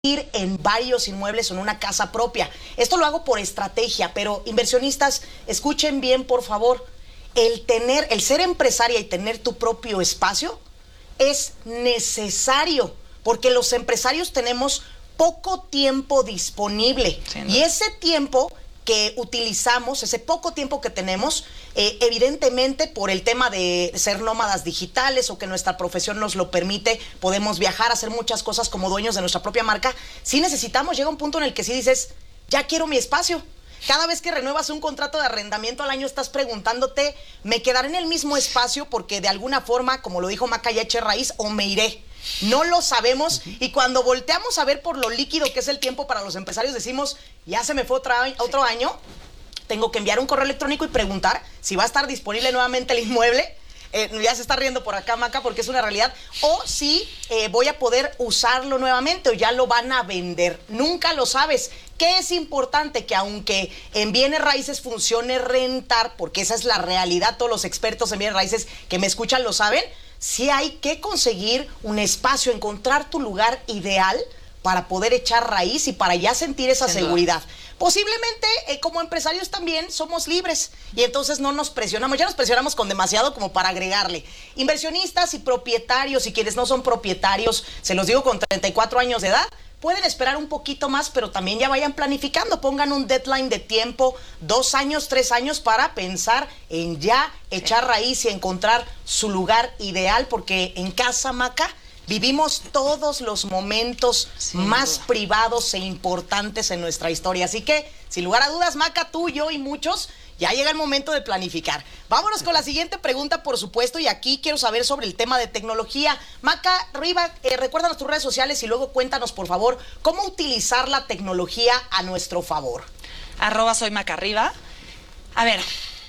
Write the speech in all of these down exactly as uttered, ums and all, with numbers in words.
en varios inmuebles o en una casa propia. Esto lo hago por estrategia, pero inversionistas, escuchen bien, por favor. El tener, el ser empresaria y tener tu propio espacio es necesario, porque los empresarios tenemos poco tiempo disponible. Sí, ¿no? Y ese tiempo que utilizamos, ese poco tiempo que tenemos, eh, evidentemente por el tema de ser nómadas digitales o que nuestra profesión nos lo permite, podemos viajar, hacer muchas cosas como dueños de nuestra propia marca. Sí necesitamos, llega un punto en el que sí dices, ya quiero mi espacio. Cada vez que renuevas un contrato de arrendamiento al año estás preguntándote, ¿me quedaré en el mismo espacio porque de alguna forma, como lo dijo Maca, ya eché raíz, o me iré? No lo sabemos. Uh-huh. Y cuando volteamos a ver por lo líquido que es el tiempo para los empresarios, decimos, ya se me fue otra, otro sí. año, tengo que enviar un correo electrónico y preguntar si va a estar disponible nuevamente el inmueble. Eh, ya se está riendo por acá, Maca, porque es una realidad. O si eh, voy a poder usarlo nuevamente o ya lo van a vender. Nunca lo sabes. ¿Qué es importante? Que aunque en bienes raíces funcione rentar, porque esa es la realidad, todos los expertos en bienes raíces que me escuchan lo saben, sí hay que conseguir un espacio, encontrar tu lugar ideal para poder echar raíz y para ya sentir esa Sin seguridad. Duda. Posiblemente eh, como empresarios también somos libres y entonces no nos presionamos, ya nos presionamos con demasiado como para agregarle. Inversionistas y propietarios y quienes no son propietarios, se los digo con treinta y cuatro años de edad, pueden esperar un poquito más, pero también ya vayan planificando, pongan un deadline de tiempo, dos años, tres años para pensar en ya echar raíz y encontrar su lugar ideal, porque en casa, Maca, vivimos todos los momentos sí, más duda. privados e importantes en nuestra historia. Así que, sin lugar a dudas, Maca, tú, yo y muchos, ya llega el momento de planificar. Vámonos con la siguiente pregunta, por supuesto, y aquí quiero saber sobre el tema de tecnología. Maca Riva, eh, recuérdanos tus redes sociales y luego cuéntanos, por favor, cómo utilizar la tecnología a nuestro favor. Arroba soy Maca Riva. A ver,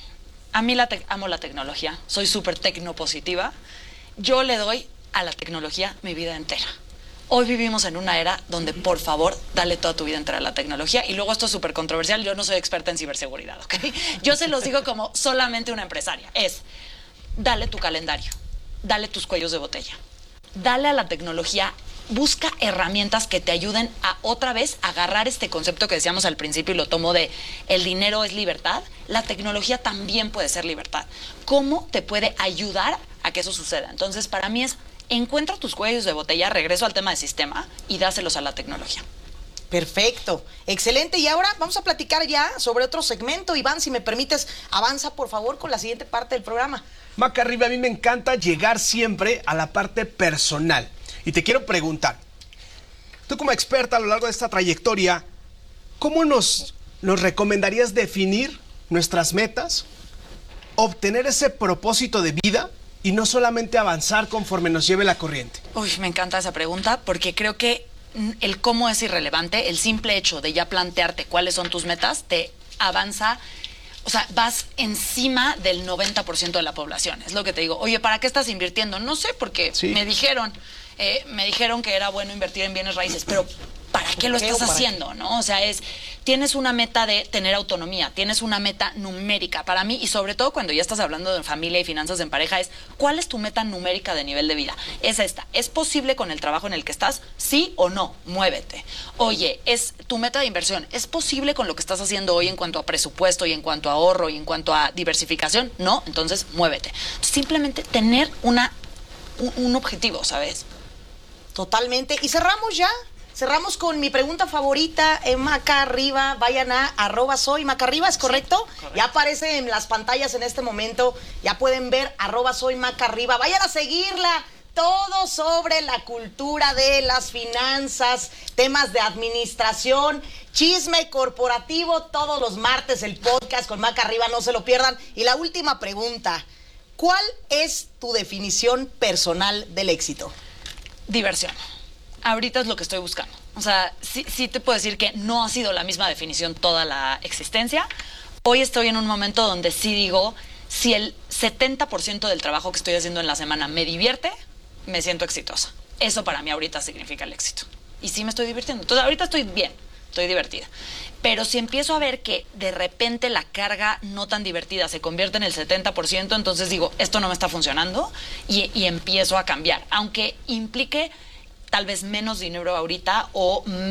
a mí la amo la tecnología, soy súper tecnopositiva. Yo le doy a la tecnología mi vida entera. Hoy vivimos en una era donde, por favor, dale toda tu vida entera a la tecnología. Y luego esto es súper controversial, yo no soy experta en ciberseguridad, ¿ok? Yo se los digo como solamente una empresaria. Es, dale tu calendario, dale tus cuellos de botella, dale a la tecnología, busca herramientas que te ayuden a otra vez agarrar este concepto que decíamos al principio y lo tomo de el dinero es libertad. La tecnología también puede ser libertad. ¿Cómo te puede ayudar a que eso suceda? Entonces, para mí es encuentra tus cuellos de botella, regreso al tema de sistema y dáselos a la tecnología. Perfecto, excelente. Y ahora vamos a platicar ya sobre otro segmento. Iván, si me permites, avanza por favor con la siguiente parte del programa. Maca Riva, a mí me encanta llegar siempre a la parte personal. Y te quiero preguntar, tú como experta a lo largo de esta trayectoria, ¿cómo nos, nos recomendarías definir nuestras metas, obtener ese propósito de vida y no solamente avanzar conforme nos lleve la corriente? Uy, me encanta esa pregunta porque creo que el cómo es irrelevante. El simple hecho de ya plantearte cuáles son tus metas te avanza. O sea, vas encima del noventa por ciento de la población. Es lo que te digo. Oye, ¿para qué estás invirtiendo? No sé, porque sí. me dijeron, eh, me dijeron que era bueno invertir en bienes raíces, pero ¿para qué lo estás haciendo? ¿No? O sea, es, tienes una meta de tener autonomía, tienes una meta numérica. Para mí, y sobre todo cuando ya estás hablando de familia y finanzas en pareja, es ¿cuál es tu meta numérica de nivel de vida? Es esta. ¿Es posible con el trabajo en el que estás? ¿Sí o no? Muévete. Oye, ¿es tu meta de inversión? ¿Es posible con lo que estás haciendo hoy en cuanto a presupuesto y en cuanto a ahorro y en cuanto a diversificación? No, entonces muévete. Simplemente tener una, un, un objetivo, ¿sabes? Totalmente. Y cerramos ya. Cerramos con mi pregunta favorita, eh, Maca Riva. Vayan a arroba soy Maca Riva, ¿es correcto? Sí, correcto? Ya aparece en las pantallas en este momento, ya pueden ver arroba soy Maca Riva. Vayan a seguirla, todo sobre la cultura de las finanzas, temas de administración, chisme corporativo, todos los martes el podcast con Maca Riva, no se lo pierdan. Y la última pregunta, ¿cuál es tu definición personal del éxito? Diversión. Ahorita es lo que estoy buscando. O sea, sí, sí te puedo decir que no ha sido la misma definición toda la existencia. Hoy estoy en un momento donde sí digo, si el setenta por ciento del trabajo que estoy haciendo en la semana me divierte, me siento exitosa. Eso para mí ahorita significa el éxito. Y sí me estoy divirtiendo. Entonces ahorita estoy bien, estoy divertida. Pero si empiezo a ver que de repente la carga no tan divertida se convierte en el setenta por ciento, entonces digo, esto no me está funcionando y, y empiezo a cambiar. Aunque implique tal vez menos dinero ahorita o